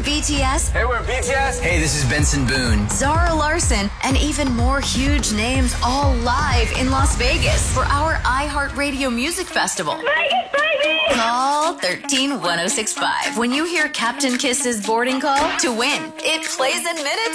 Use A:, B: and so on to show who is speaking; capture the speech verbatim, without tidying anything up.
A: B T S.
B: Hey, we're B T S.
C: Hey, this is Benson Boone.
A: Zara Larson, and even more huge names all live in Las Vegas for our iHeartRadio Music Festival.
D: Vegas, baby!
A: Call thirteen one oh six five when you hear Captain Kiss's boarding call to win. It plays in minutes.